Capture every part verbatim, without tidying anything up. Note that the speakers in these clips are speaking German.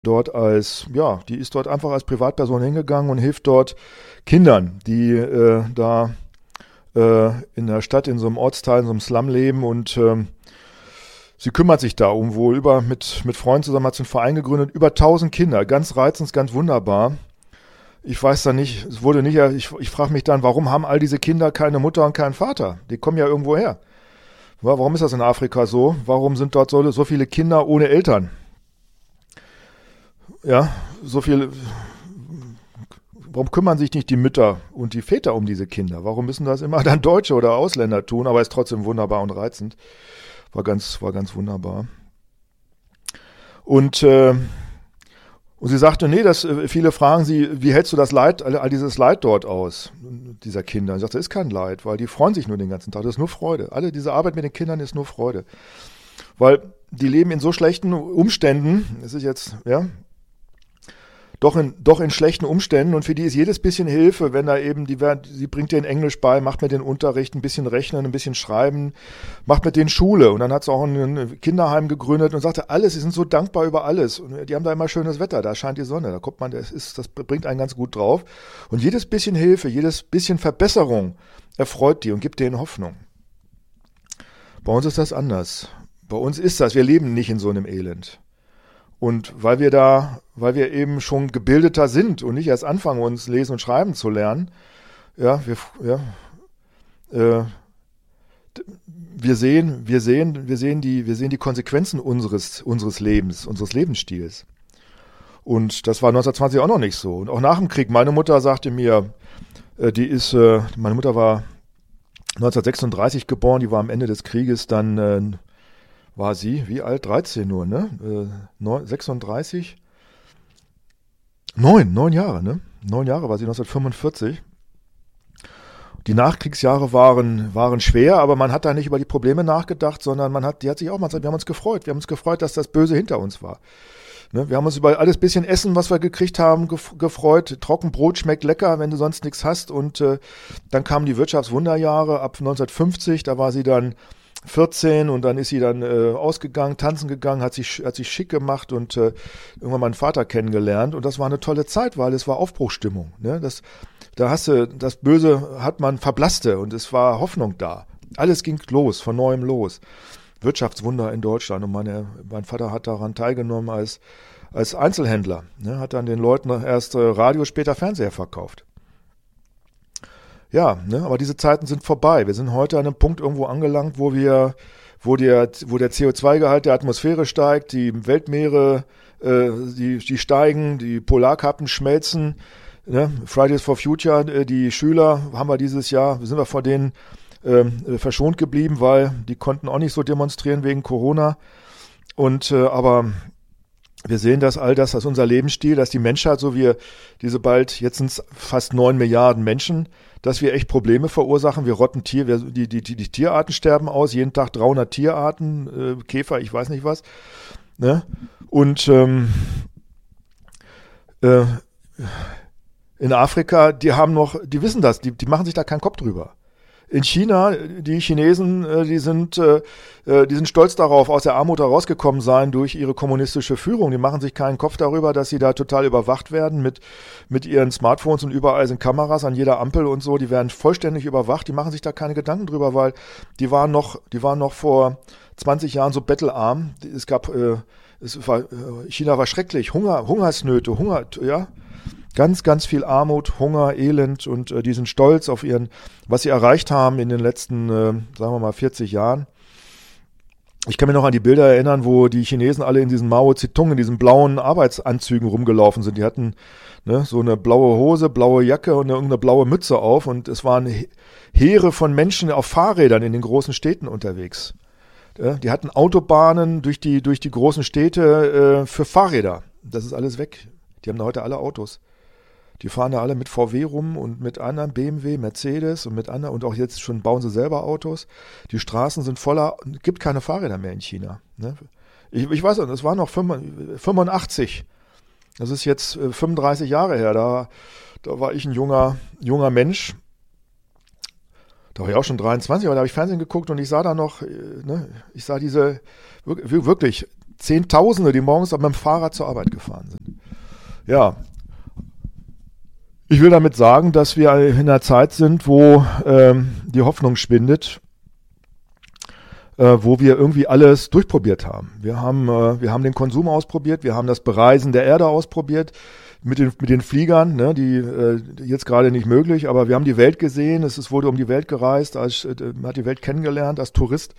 dort als, ja, die ist dort einfach als Privatperson hingegangen und hilft dort Kindern, die äh, da äh, in der Stadt, in so einem Ortsteil, in so einem Slum leben und ähm, sie kümmert sich da um wohl über, mit, mit Freunden zusammen hat sie einen Verein gegründet, über tausend Kinder, ganz reizend, ganz wunderbar. Ich weiß da nicht, es wurde nicht, ich, ich frage mich dann, warum haben all diese Kinder keine Mutter und keinen Vater? Die kommen ja irgendwo her. Warum ist das in Afrika so? Warum sind dort so, so viele Kinder ohne Eltern? Ja, so viel, warum kümmern sich nicht die Mütter und die Väter um diese Kinder? Warum müssen das immer dann Deutsche oder Ausländer tun? Aber ist trotzdem wunderbar und reizend. War ganz, war ganz wunderbar. Und, äh, und sie sagte, nee, das, viele fragen sie, wie hältst du das Leid, all, all dieses Leid dort aus, dieser Kinder? Ich sagte, das ist kein Leid, weil die freuen sich nur den ganzen Tag. Das ist nur Freude. Alle diese Arbeit mit den Kindern ist nur Freude. Weil die leben in so schlechten Umständen, es ist jetzt, ja, Doch in, doch in schlechten Umständen und für die ist jedes bisschen Hilfe, wenn da eben, die, sie bringt denen Englisch bei, macht mit den Unterricht, ein bisschen Rechnen, ein bisschen Schreiben, macht mit denen Schule und dann hat sie auch ein Kinderheim gegründet und sagte, alles, sie sind so dankbar über alles und die haben da immer schönes Wetter, da scheint die Sonne, da kommt man, das ist, das bringt einen ganz gut drauf und jedes bisschen Hilfe, jedes bisschen Verbesserung erfreut die und gibt denen Hoffnung. Bei uns ist das anders. Bei uns ist das, wir leben nicht in so einem Elend. Und weil wir da, weil wir eben schon gebildeter sind und nicht erst anfangen, uns lesen und schreiben zu lernen, ja, wir, ja, äh, wir sehen, wir sehen, wir sehen die, wir sehen die Konsequenzen unseres, unseres Lebens, unseres Lebensstils. Und das war neunzehnhundertzwanzig auch noch nicht so. Und auch nach dem Krieg, meine Mutter sagte mir, äh, die ist, äh, meine Mutter war neunzehnhundertsechsunddreißig geboren, die war am Ende des Krieges dann, äh, war sie, wie alt? dreizehn nur, ne? Äh, sechsunddreißig? Neun, neun Jahre, ne? Neun Jahre war sie neunzehnhundertfünfundvierzig. Die Nachkriegsjahre waren, waren schwer, aber man hat da nicht über die Probleme nachgedacht, sondern man hat, die hat sich auch mal gesagt, wir haben uns gefreut. Wir haben uns gefreut, dass das Böse hinter uns war. Ne? Wir haben uns über alles bisschen Essen, was wir gekriegt haben, gef- gefreut. Trockenbrot schmeckt lecker, wenn du sonst nichts hast. Und äh, dann kamen die Wirtschaftswunderjahre ab neunzehnhundertfünfzig, da war sie dann vierzehn und dann ist sie dann äh, ausgegangen, tanzen gegangen, hat sich, hat sich schick gemacht und äh, irgendwann meinen Vater kennengelernt und das war eine tolle Zeit, weil es war Aufbruchsstimmung. Ne? Das, da hast du, das Böse hat man verblasste und es war Hoffnung da. Alles ging los, von neuem los. Wirtschaftswunder in Deutschland und meine, mein Vater hat daran teilgenommen als, als Einzelhändler. Ne? Hat dann den Leuten erst äh, Radio, später Fernseher verkauft. Ja, ne, aber diese Zeiten sind vorbei. Wir sind heute an einem Punkt irgendwo angelangt, wo wir, wo der, wo der C O zwei Gehalt der Atmosphäre steigt, die Weltmeere, äh, die, die steigen, die Polarkappen schmelzen. Ne? Fridays for Future, äh, die Schüler haben wir dieses Jahr, sind wir vor denen äh, verschont geblieben, weil die konnten auch nicht so demonstrieren wegen Corona. Und äh, aber wir sehen, dass all das, das ist unser Lebensstil, dass die Menschheit, so wie diese bald, jetzt sind es fast neun Milliarden Menschen, dass wir echt Probleme verursachen. Wir rotten Tier, wir, die, die, die, die Tierarten sterben aus, jeden Tag dreihundert Tierarten, äh, Käfer, ich weiß nicht was. Ne? Und ähm, äh, in Afrika, die haben noch, die wissen das, die, die machen sich da keinen Kopf drüber. In China, die Chinesen, die sind, die sind stolz darauf, aus der Armut herausgekommen sein durch ihre kommunistische Führung. Die machen sich keinen Kopf darüber, dass sie da total überwacht werden mit, mit ihren Smartphones und überall sind Kameras an jeder Ampel und so. Die werden vollständig überwacht. Die machen sich da keine Gedanken drüber, weil die waren noch, die waren noch vor zwanzig Jahren so bettelarm. Es gab, es war, China war schrecklich. Hunger, Hungersnöte, Hunger, ja. Ganz, ganz viel Armut, Hunger, Elend und äh, die sind stolz auf ihren, was sie erreicht haben in den letzten, äh, sagen wir mal, vierzig Jahren. Ich kann mich noch an die Bilder erinnern, wo die Chinesen alle in diesen Mao Zedong, in diesen blauen Arbeitsanzügen rumgelaufen sind. Die hatten ne, so eine blaue Hose, blaue Jacke und eine, irgendeine blaue Mütze auf und es waren Heere von Menschen auf Fahrrädern in den großen Städten unterwegs. Ja, die hatten Autobahnen durch die, durch die großen Städte äh, für Fahrräder. Das ist alles weg. Die haben da heute alle Autos. Die fahren da alle mit V W rum und mit anderen B M W, Mercedes und mit anderen und auch jetzt schon bauen sie selber Autos. Die Straßen sind voller, gibt keine Fahrräder mehr in China. Ne? Ich, ich weiß nicht, das war noch fünfundachtzig. Das ist jetzt fünfunddreißig Jahre her. Da, da war ich ein junger, junger Mensch. Da war ich auch schon dreiundzwanzig, aber da habe ich Fernsehen geguckt und ich sah da noch, ne, ich sah diese, wirklich, Zehntausende, die morgens mit dem Fahrrad zur Arbeit gefahren sind. Ja, ich will damit sagen, dass wir in einer Zeit sind, wo ähm, die Hoffnung schwindet, äh, wo wir irgendwie alles durchprobiert haben. Wir haben, äh, wir haben den Konsum ausprobiert, wir haben das Bereisen der Erde ausprobiert mit den, mit den Fliegern, ne, die äh, jetzt gerade nicht möglich, aber wir haben die Welt gesehen, es, es wurde um die Welt gereist, als, äh, man hat die Welt kennengelernt als Tourist.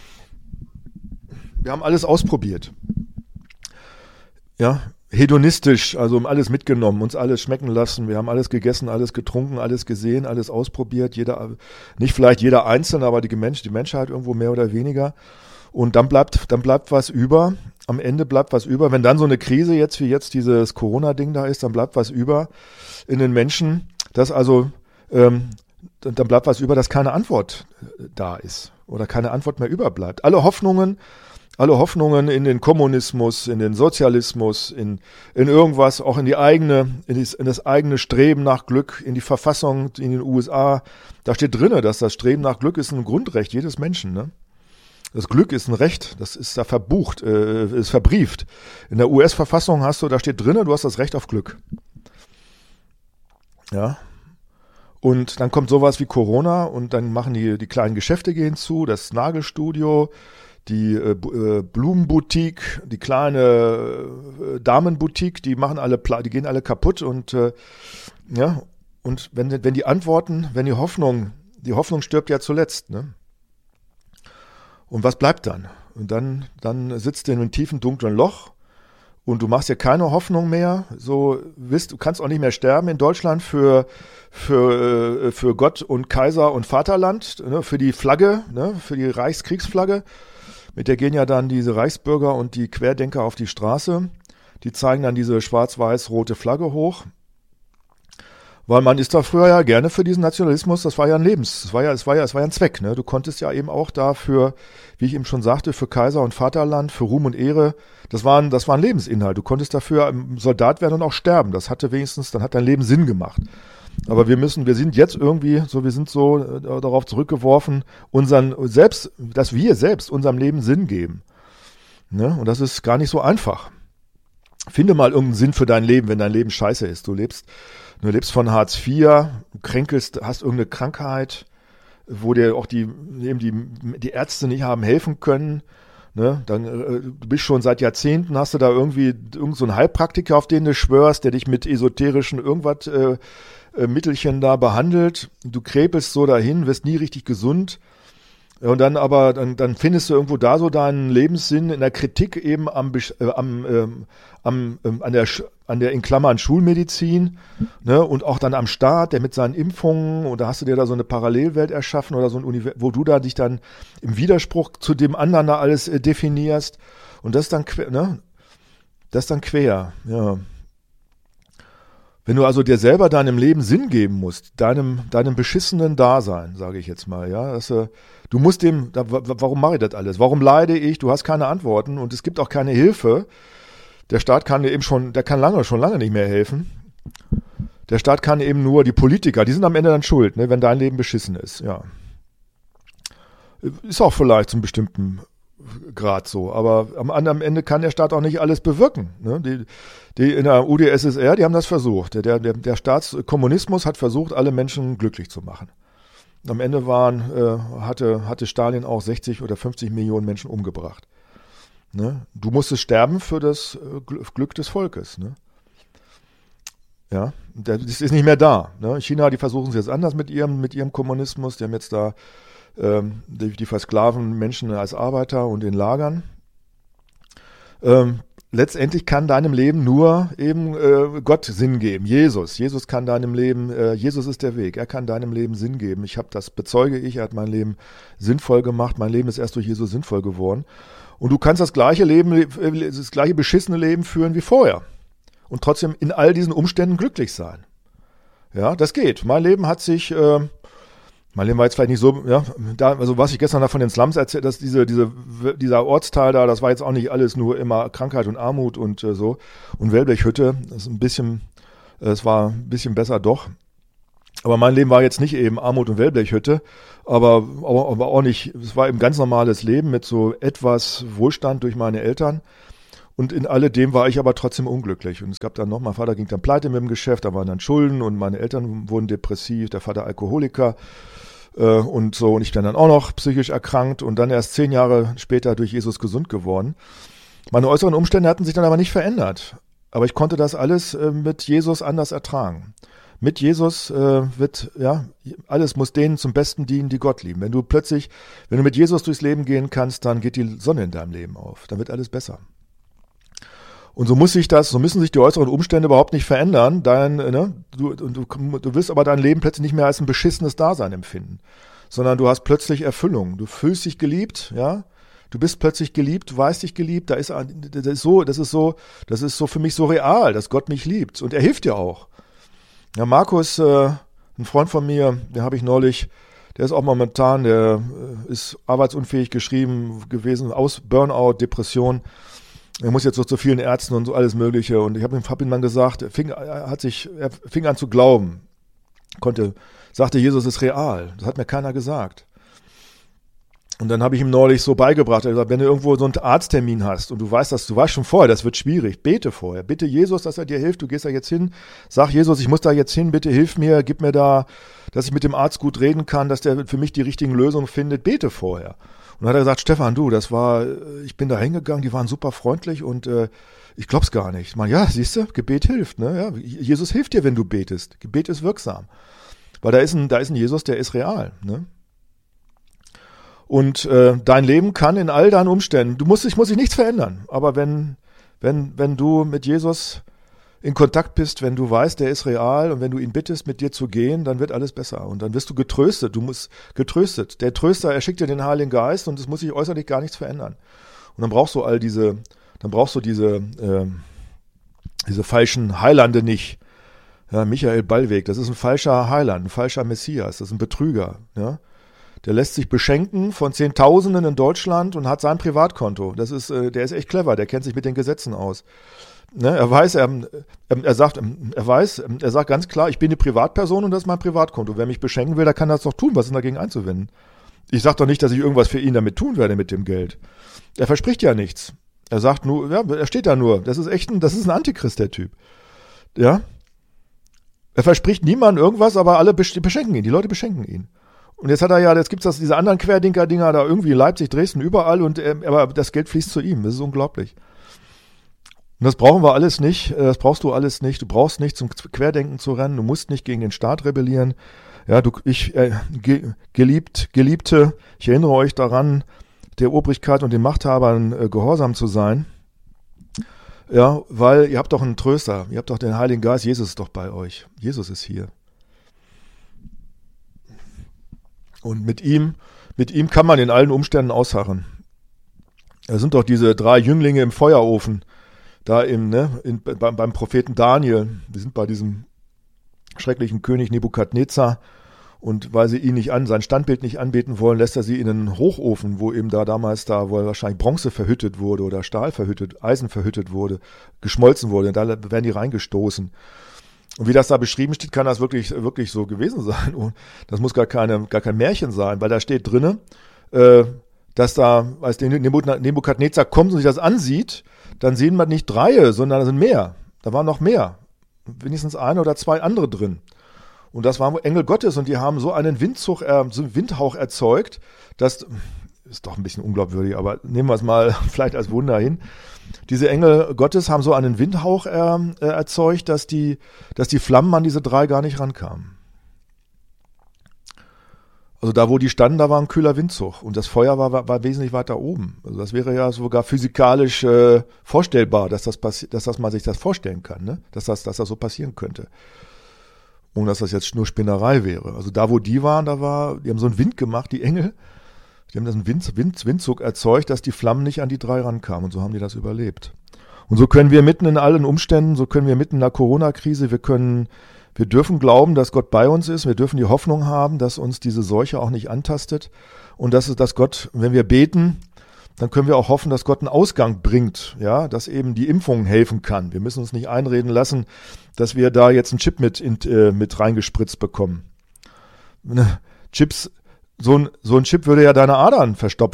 Wir haben alles ausprobiert. Ja, hedonistisch, also alles mitgenommen, uns alles schmecken lassen. Wir haben alles gegessen, alles getrunken, alles gesehen, alles ausprobiert. Jeder, nicht vielleicht jeder Einzelne, aber die, Mensch, die Menschheit irgendwo mehr oder weniger. Und dann bleibt, dann bleibt was über. Am Ende bleibt was über. Wenn dann so eine Krise jetzt wie jetzt dieses Corona-Ding da ist, dann bleibt was über in den Menschen. Das also, ähm, dann bleibt was über, dass keine Antwort da ist oder keine Antwort mehr überbleibt. Alle Hoffnungen Alle Hoffnungen in den Kommunismus, in den Sozialismus, in, in irgendwas, auch in die eigene, in, die, in das eigene Streben nach Glück, in die Verfassung in den U S A. Da steht drinne, dass das Streben nach Glück ist ein Grundrecht jedes Menschen. Ne? Das Glück ist ein Recht, das ist da verbucht, äh, ist verbrieft. In der U S-Verfassung hast du, da steht drinne, du hast das Recht auf Glück. Ja. Und dann kommt sowas wie Corona und dann machen die, die kleinen Geschäfte gehen zu, das Nagelstudio, die äh, Blumenboutique, die kleine äh, Damenboutique, die machen alle, die gehen alle kaputt und äh, ja, und wenn wenn die Antworten, wenn die Hoffnung, die Hoffnung stirbt ja zuletzt, ne? Und was bleibt dann? Und dann dann sitzt du in einem tiefen dunklen Loch und du machst dir keine Hoffnung mehr. So wirst, du kannst auch nicht mehr sterben in Deutschland für für äh, für Gott und Kaiser und Vaterland, ne? Für die Flagge, ne? Für die Reichskriegsflagge. Mit der gehen ja dann diese Reichsbürger und die Querdenker auf die Straße. Die zeigen dann diese schwarz-weiß-rote Flagge hoch. Weil man ist da früher ja gerne für diesen Nationalismus, das war ja ein Lebens, das war ja, es war ja, es war ja ein Zweck, ne? Du konntest ja eben auch dafür, wie ich eben schon sagte, für Kaiser und Vaterland, für Ruhm und Ehre, das war ein, das war ein Lebensinhalt. Du konntest dafür Soldat werden und auch sterben. Das hatte wenigstens, dann hat dein Leben Sinn gemacht. Aber wir müssen, wir sind jetzt irgendwie so, wir sind so äh, darauf zurückgeworfen, unseren selbst, dass wir selbst unserem Leben Sinn geben. Ne? Und das ist gar nicht so einfach. Finde mal irgendeinen Sinn für dein Leben, wenn dein Leben scheiße ist. Du lebst, du lebst von Hartz vier, du kränkelst, hast irgendeine Krankheit, wo dir auch die, eben die, die Ärzte nicht haben helfen können. Ne, dann, äh, du bist schon seit Jahrzehnten, hast du da irgendwie irgend so einen Heilpraktiker, auf den du schwörst, der dich mit esoterischen irgendwas äh, äh, Mittelchen da behandelt. Du krepelst so dahin, wirst nie richtig gesund. Und dann aber, dann, dann findest du irgendwo da so deinen Lebenssinn in der Kritik eben am, äh, am, ähm, am ähm, an der, an der in Klammern Schulmedizin, ne, und auch dann am Staat, der mit seinen Impfungen, und da hast du dir da so eine Parallelwelt erschaffen oder so ein Univers, wo du da dich dann im Widerspruch zu dem anderen da alles äh, definierst. Und das ist dann quer, ne, das ist dann quer, ja. Wenn du also dir selber deinem Leben Sinn geben musst, deinem, deinem beschissenen Dasein, sage ich jetzt mal, ja, dass, äh, du musst dem, da, warum mache ich das alles? Warum leide ich? Du hast keine Antworten und es gibt auch keine Hilfe. Der Staat kann dir eben schon, der kann lange, schon lange nicht mehr helfen. Der Staat kann eben nur, die Politiker, die sind am Ende dann schuld, ne, wenn dein Leben beschissen ist, ja. Ist auch vielleicht zum bestimmten Grad so, aber am, am Ende kann der Staat auch nicht alles bewirken. Ne? Die, die in der U d S S R, die haben das versucht. Der, der, der Staatskommunismus hat versucht, alle Menschen glücklich zu machen. Am Ende waren, äh, hatte, hatte Stalin auch sechzig oder fünfzig Millionen Menschen umgebracht. Ne? Du musstest sterben für das äh, Glück des Volkes. Ne? Ja, das ist nicht mehr da. Ne? China, die versuchen es jetzt anders mit ihrem, mit ihrem Kommunismus. Die haben jetzt da ähm, die, die versklaven Menschen als Arbeiter und in Lagern. Ähm, letztendlich kann deinem Leben nur eben äh, Gott Sinn geben. Jesus. Jesus kann deinem Leben, äh, Jesus ist der Weg. Er kann deinem Leben Sinn geben. Ich habe das, bezeuge ich, er hat mein Leben sinnvoll gemacht. Mein Leben ist erst durch Jesus sinnvoll geworden. Und du kannst das gleiche Leben, das gleiche beschissene Leben führen wie vorher. Und trotzdem in all diesen Umständen glücklich sein. Ja, das geht. Mein Leben hat sich, äh, mein Leben war jetzt vielleicht nicht so, ja, da, also was ich gestern da von den Slums erzählt, dass diese, diese, dieser Ortsteil da, das war jetzt auch nicht alles nur immer Krankheit und Armut und äh, so. Und Wellblechhütte, das ist ein bisschen, es war ein bisschen besser doch. Aber mein Leben war jetzt nicht eben Armut und Wellblechhütte, aber, aber, aber auch nicht, es war eben ganz normales Leben mit so etwas Wohlstand durch meine Eltern. Und in alledem war ich aber trotzdem unglücklich. Und es gab dann noch, mein Vater ging dann pleite mit dem Geschäft, da waren dann Schulden und meine Eltern wurden depressiv, der Vater Alkoholiker äh, und so. Und ich bin dann auch noch psychisch erkrankt und dann erst zehn Jahre später durch Jesus gesund geworden. Meine äußeren Umstände hatten sich dann aber nicht verändert. Aber ich konnte das alles äh, mit Jesus anders ertragen. Mit Jesus äh, wird, ja, alles muss denen zum Besten dienen, die Gott lieben. Wenn du plötzlich, wenn du mit Jesus durchs Leben gehen kannst, dann geht die Sonne in deinem Leben auf. Dann wird alles besser. Und so muss sich das, so müssen sich die äußeren Umstände überhaupt nicht verändern. Dein, ne, du, du, du wirst aber dein Leben plötzlich nicht mehr als ein beschissenes Dasein empfinden, sondern du hast plötzlich Erfüllung. Du fühlst dich geliebt, ja. Du bist plötzlich geliebt, du weißt dich geliebt. Da ist, das ist so, das ist so, das ist so für mich so real, dass Gott mich liebt. Und er hilft dir auch. Ja, Markus, äh, ein Freund von mir, den habe ich neulich, der ist auch momentan, der äh, ist arbeitsunfähig geschrieben gewesen, aus Burnout, Depression. Er muss jetzt so zu vielen Ärzten und so alles Mögliche. Und ich habe ihm, hab ihm dann gesagt, er fing, er hat sich, er fing an zu glauben. Konnte, sagte, Jesus ist real. Das hat mir keiner gesagt. Und dann habe ich ihm neulich so beigebracht, er hat gesagt, wenn du irgendwo so einen Arzttermin hast und du weißt, dass du weißt schon vorher, das wird schwierig, bete vorher. Bitte Jesus, dass er dir hilft. Du gehst da jetzt hin. Sag Jesus, ich muss da jetzt hin. Bitte hilf mir, gib mir da, dass ich mit dem Arzt gut reden kann, dass der für mich die richtigen Lösungen findet. Bete vorher. Und dann hat er gesagt, Stefan, du, das war, ich bin da hingegangen, die waren super freundlich und äh, ich glaub's gar nicht. Ich meine, ja, siehst du, Gebet hilft, ne? Ja, Jesus hilft dir, wenn du betest. Gebet ist wirksam. Weil da ist ein, da ist ein Jesus, der ist real, ne? Und äh, dein Leben kann in all deinen Umständen, du musst dich, muss sich nichts verändern, aber wenn, wenn, wenn du mit Jesus in Kontakt bist, wenn du weißt, der ist real und wenn du ihn bittest, mit dir zu gehen, dann wird alles besser und dann wirst du getröstet, du musst getröstet. Der Tröster, er schickt dir den Heiligen Geist und es muss sich äußerlich gar nichts verändern. Und dann brauchst du all diese, dann brauchst du diese, äh, diese falschen Heilande nicht. Ja, Michael Ballweg, das ist ein falscher Heiland, ein falscher Messias, das ist ein Betrüger, ja. Der lässt sich beschenken von Zehntausenden in Deutschland und hat sein Privatkonto. Das ist, äh, der ist echt clever, der kennt sich mit den Gesetzen aus. Ne, er weiß, er, er sagt, er weiß, er sagt ganz klar, ich bin eine Privatperson und das ist mein Privatkonto. Wer mich beschenken will, der kann das doch tun. Was ist denn dagegen einzuwenden? Ich sage doch nicht, dass ich irgendwas für ihn damit tun werde mit dem Geld. Er verspricht ja nichts. Er sagt nur, ja, er steht da nur. Das ist echt ein, das ist ein Antichrist, der Typ. Ja? Er verspricht niemandem irgendwas, aber alle beschenken ihn. Die Leute beschenken ihn. Und jetzt hat er ja, jetzt gibt's das, diese anderen Querdenker-Dinger da irgendwie Leipzig, Dresden, überall und, äh, aber das Geld fließt zu ihm. Das ist unglaublich. Und das brauchen wir alles nicht, das brauchst du alles nicht. Du brauchst nicht zum Querdenken zu rennen, du musst nicht gegen den Staat rebellieren. Ja, du, ich, äh, ge, geliebt, Geliebte, ich erinnere euch daran, der Obrigkeit und den Machthabern äh, gehorsam zu sein. Ja, weil ihr habt doch einen Tröster, ihr habt doch den Heiligen Geist, Jesus ist doch bei euch. Jesus ist hier. Und mit ihm, mit ihm kann man in allen Umständen ausharren. Da sind doch diese drei Jünglinge im Feuerofen, da im, ne, in, beim, beim Propheten Daniel. Die sind bei diesem schrecklichen König Nebukadnezar. Und weil sie ihn nicht an, sein Standbild nicht anbeten wollen, lässt er sie in einen Hochofen, wo eben da damals da, wo wahrscheinlich Bronze verhüttet wurde oder Stahl verhüttet, Eisen verhüttet wurde, geschmolzen wurde. Und da werden die reingestoßen. Und wie das da beschrieben steht, kann das wirklich, wirklich so gewesen sein. Und das muss gar keine, gar kein Märchen sein, weil da steht drinne, äh, dass da, als der Nebukadnezar kommt und sich das ansieht, dann sehen wir nicht drei, sondern da sind mehr. Da waren noch mehr. Wenigstens eine oder zwei andere drin. Und das waren Engel Gottes und die haben so einen Windzug, äh, so einen Windhauch erzeugt, das ist doch ein bisschen unglaubwürdig, aber nehmen wir es mal vielleicht als Wunder hin. Diese Engel Gottes haben so einen Windhauch äh, äh, erzeugt, dass die, dass die Flammen an diese drei gar nicht rankamen. Also da, wo die standen, da war ein kühler Windzug und das Feuer war, war, war wesentlich weiter oben. Also das wäre ja sogar physikalisch äh, vorstellbar, dass das passi- dass das man sich das vorstellen kann, ne? Dass das, dass das so passieren könnte. Und dass das jetzt nur Spinnerei wäre. Also da, wo die waren, da war, die haben so einen Wind gemacht, die Engel. Die haben das einen Wind, Wind, Windzug erzeugt, dass die Flammen nicht an die drei rankamen. Und so haben die das überlebt. Und so können wir mitten in allen Umständen, so können wir mitten in der Corona-Krise, wir können, wir dürfen glauben, dass Gott bei uns ist. Wir dürfen die Hoffnung haben, dass uns diese Seuche auch nicht antastet. Und dass, dass Gott, wenn wir beten, dann können wir auch hoffen, dass Gott einen Ausgang bringt, ja, dass eben die Impfung helfen kann. Wir müssen uns nicht einreden lassen, dass wir da jetzt einen Chip mit, in, äh, mit reingespritzt bekommen. Chips, so ein, so ein Chip würde ja deine Adern verstopfen.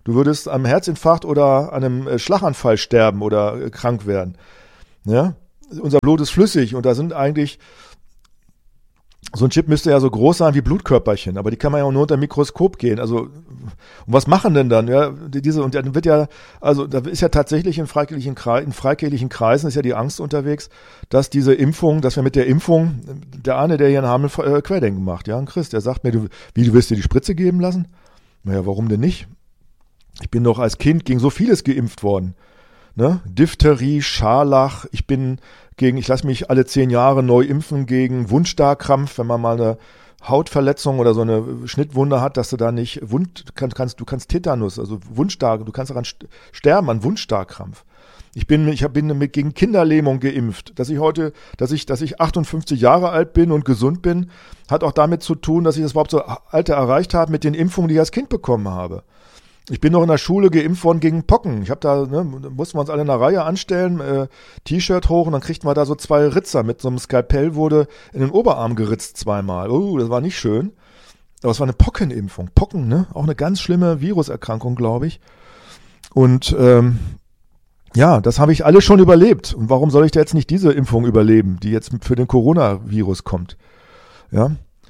Du würdest am Herzinfarkt oder an einem äh, Schlaganfall sterben oder äh, krank werden. Ja? Unser Blut ist flüssig und da sind eigentlich, so ein Chip müsste ja so groß sein wie Blutkörperchen, aber die kann man ja auch nur unter Mikroskop gehen. Also, und was machen denn dann? Ja, diese, und dann wird ja, also da ist ja tatsächlich in freikirchlichen, in freikirchlichen Kreisen ist ja die Angst unterwegs, dass diese Impfung, dass wir mit der Impfung, der eine, der hier in Hameln äh, Querdenken macht, ja, ein Christ, der sagt mir, du, wie, du willst dir die Spritze geben lassen? Naja, warum denn nicht? Ich bin doch als Kind gegen so vieles geimpft worden. Ne? Diphtherie, Scharlach, ich bin gegen, ich lasse mich alle zehn Jahre neu impfen gegen Wundstarkrampf, wenn man mal eine Hautverletzung oder so eine Schnittwunde hat, dass du da nicht Wund, kann, kannst, du kannst Tetanus, also Wundstar, du kannst daran sterben an Wundstarkrampf. Ich bin, ich bin mit gegen Kinderlähmung geimpft. Dass ich heute, dass ich, dass ich achtundfünfzig Jahre alt bin und gesund bin, hat auch damit zu tun, dass ich das überhaupt so Alter erreicht habe mit den Impfungen, die ich als Kind bekommen habe. Ich bin noch in der Schule geimpft worden gegen Pocken. Ich habe da, ne, mussten wir uns alle in einer Reihe anstellen, äh, T-Shirt hoch und dann kriegten wir da so zwei Ritzer. Mit so einem Skalpell wurde in den Oberarm geritzt zweimal. Oh, das war nicht schön. Aber es war eine Pockenimpfung. Pocken, ne? Auch eine ganz schlimme Viruserkrankung, glaube ich. Und ähm, ja, das habe ich alles schon überlebt. Und warum soll ich da jetzt nicht diese Impfung überleben, die jetzt für den Coronavirus kommt? Ja.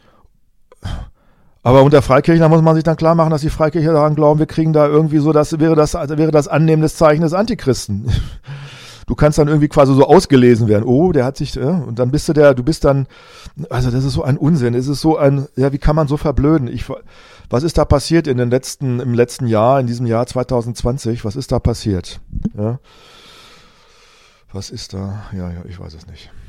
Aber unter Freikirchen muss man sich dann klar machen, dass die Freikircher daran glauben, wir kriegen da irgendwie so, das wäre das, also wäre das Annehmen des Zeichen des Antichristen. Du kannst dann irgendwie quasi so ausgelesen werden. Oh, der hat sich, ja, und dann bist du der, du bist dann, also das ist so ein Unsinn. Es ist so ein, ja, wie kann man so verblöden? Ich, was ist da passiert in den letzten, im letzten Jahr, in diesem Jahr zwanzig zwanzig? Was ist da passiert? Ja. Was ist da? Ja, ja, ich weiß es nicht.